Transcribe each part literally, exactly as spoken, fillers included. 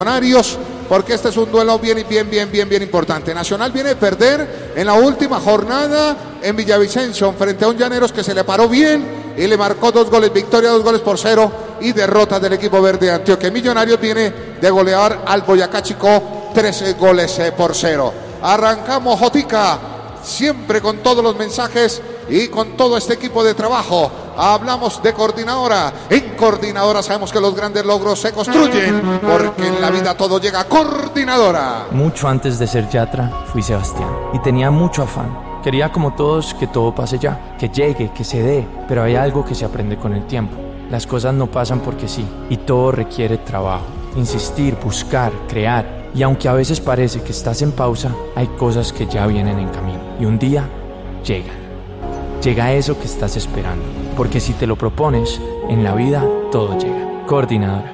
Millonarios, porque este es un duelo bien, bien, bien, bien, bien importante. Nacional viene a perder en la última jornada en Villavicencio frente a un Llaneros que se le paró bien y le marcó dos goles, victoria dos goles por cero y derrota del equipo verde de Antioquia. Millonarios viene de golear al Boyacá Chico trece goles por cero. Arrancamos Jotica, siempre con todos los mensajes y con todo este equipo de trabajo. Hablamos de Coordinadora. En Coordinadora sabemos que los grandes logros se construyen, porque en la vida todo llega a Coordinadora. Mucho antes de ser Yatra, fui Sebastián y tenía mucho afán. Quería como todos que todo pase ya, que llegue, que se dé, pero hay algo que se aprende con el tiempo. Las cosas no pasan porque sí, y todo requiere trabajo, insistir, buscar, crear. Y aunque a veces parece que estás en pausa, hay cosas que ya vienen en camino. Y un día llegan. Llega eso que estás esperando, porque si te lo propones, en la vida todo llega. Coordinadora.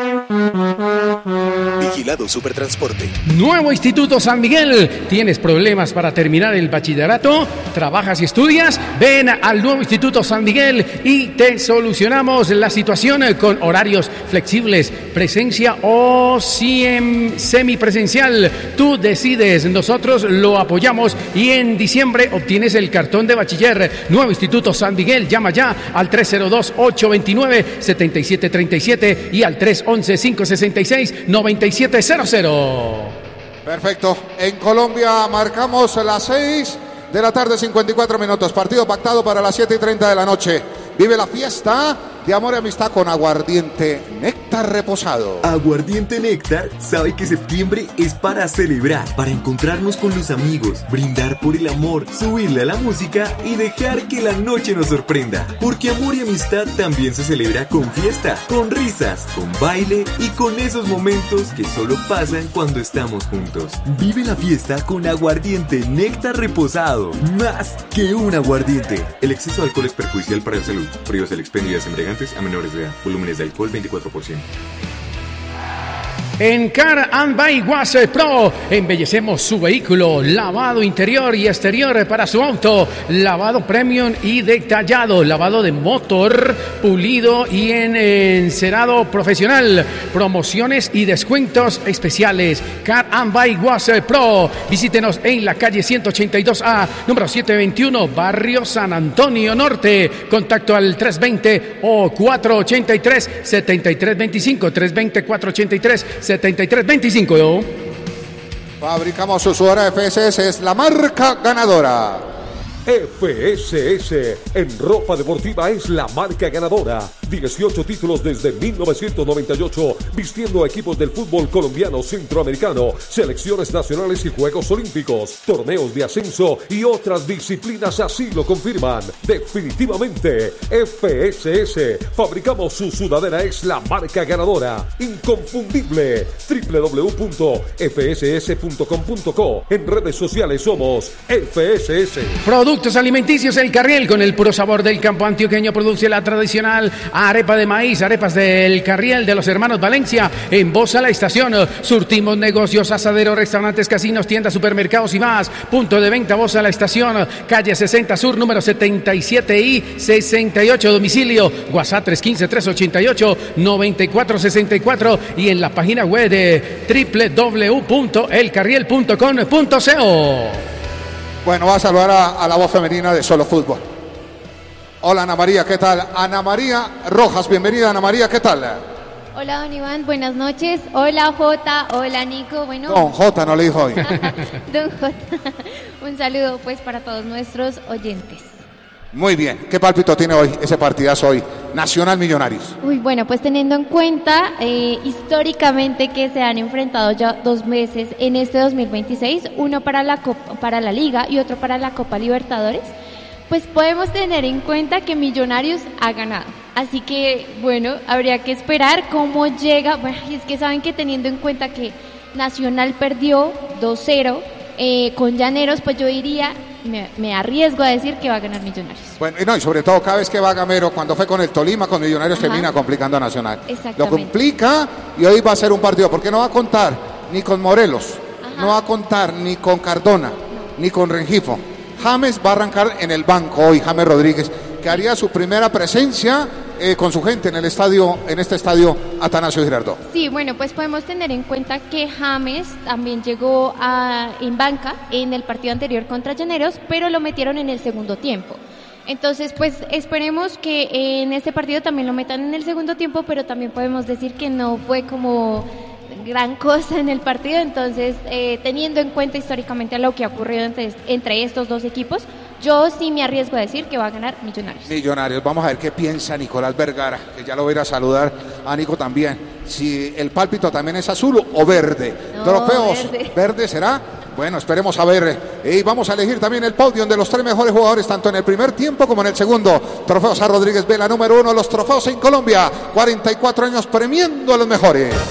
Vigilado Supertransporte. Nuevo Instituto San Miguel. ¿Tienes problemas para terminar el bachillerato? ¿Trabajas y estudias? Ven al nuevo Instituto San Miguel y te solucionamos la situación con horarios flexibles, presencia o semipresencial. Tú decides, nosotros lo apoyamos y en diciembre obtienes el cartón de bachiller. Nuevo Instituto San Miguel, llama ya al tres cero dos, ocho dos nueve, siete siete tres siete y al tres once, cinco sesenta y seis, noventa y siete cero cero. Perfecto. En Colombia marcamos las seis de la tarde, cincuenta y cuatro minutos. Partido pactado para las siete y treinta de la noche. Vive la fiesta de amor y amistad con Aguardiente Néctar Reposado. Aguardiente Néctar sabe que septiembre es para celebrar, para encontrarnos con los amigos, brindar por el amor, subirle a la música y dejar que la noche nos sorprenda. Porque amor y amistad también se celebra con fiesta, con risas, con baile y con esos momentos que solo pasan cuando estamos juntos. Vive la fiesta con Aguardiente Néctar Reposado. Más que un aguardiente. El exceso de alcohol es perjudicial para la salud. Prohíbas el expendio de embriagantes a menores de edad. Volúmenes de alcohol veinticuatro por ciento. En Car and By Wash Pro embellecemos su vehículo, lavado interior y exterior para su auto, lavado premium y detallado, lavado de motor, pulido y en encerado profesional, promociones y descuentos especiales. Car and By Wash Pro, visítenos en la calle ciento ochenta y dos A, número setecientos veintiuno, barrio San Antonio Norte. Contacto al tres veinte o cuatrocientos ochenta y tres, setenta y tres veinticinco, tres veinte, cuatrocientos ochenta y tres, setenta y tres veinticinco. Fabricamos su sudadera F S S, es la marca ganadora. F S S en ropa deportiva es la marca ganadora. dieciocho títulos desde mil novecientos noventa y ocho, vistiendo a equipos del fútbol colombiano, centroamericano, selecciones nacionales y Juegos Olímpicos, torneos de ascenso y otras disciplinas así lo confirman. Definitivamente, F S S, fabricamos su sudadera, es la marca ganadora. Inconfundible. doble u doble u doble u punto f s s punto com punto co. En redes sociales somos F S S. Productos alimenticios El Carriel, con el puro sabor del campo antioqueño, produce la tradicional arepa de maíz, arepas del Carriel de los hermanos Valencia. En Bosa La Estación, surtimos negocios, asaderos, restaurantes, casinos, tiendas, supermercados y más. Punto de venta Bosa La Estación, calle sesenta Sur, número setenta y siete y sesenta y ocho. Domicilio WhatsApp tres uno cinco, tres ocho ocho, nueve cuatro seis cuatro y en la página web de doble u doble u doble u punto el carriel punto com punto co. Bueno, va a saludar a, a la voz femenina de Solo Fútbol. Hola Ana María, ¿qué tal? Ana María Rojas, bienvenida Ana María, ¿qué tal? Hola don Iván, buenas noches. Hola Jota, hola Nico. Bueno, Don Jota no le dijo hoy. Don Jota, un saludo pues para todos nuestros oyentes. Muy bien, ¿qué pálpito tiene hoy ese partidazo hoy? Nacional Millonarios. Uy, bueno, pues teniendo en cuenta eh, históricamente que se han enfrentado ya dos meses en este dos mil veintiséis, uno para la Copa, para la Liga y otro para la Copa Libertadores, pues podemos tener en cuenta que Millonarios ha ganado. Así que, bueno, habría que esperar cómo llega. Bueno, es que saben que teniendo en cuenta que Nacional perdió dos cero eh, con Llaneros, pues yo diría, me, me arriesgo a decir que va a ganar Millonarios. Bueno, y no, y sobre todo cada vez que va Gamero, cuando fue con el Tolima, con Millonarios, Ajá. termina complicando a Nacional. Lo complica y hoy va a ser un partido, porque no va a contar ni con Morelos, Ajá. no va a contar ni con Cardona, no. ni con Rengifo. James va a arrancar en el banco hoy, James Rodríguez, que haría su primera presencia eh, con su gente en el estadio, en este estadio Atanasio Girardot. Sí, bueno, pues podemos tener en cuenta que James también llegó a, en banca en el partido anterior contra Llaneros, pero lo metieron en el segundo tiempo. Entonces, pues esperemos que en este partido también lo metan en el segundo tiempo, pero también podemos decir que no fue como gran cosa en el partido. Entonces, eh, teniendo en cuenta históricamente lo que ha ocurrido entre, entre estos dos equipos, yo sí me arriesgo a decir que va a ganar Millonarios. Millonarios, vamos a ver qué piensa Nicolás Vergara, que ya lo voy a ir a saludar a Nico también. Si el pálpito también es azul o verde. No, Trofeos, verde. ¿Verde será? Bueno, esperemos a ver. Y vamos a elegir también el podium de los tres mejores jugadores, tanto en el primer tiempo como en el segundo. Trofeos a Rodríguez Vela, número uno, los trofeos en Colombia. cuarenta y cuatro años premiando a los mejores.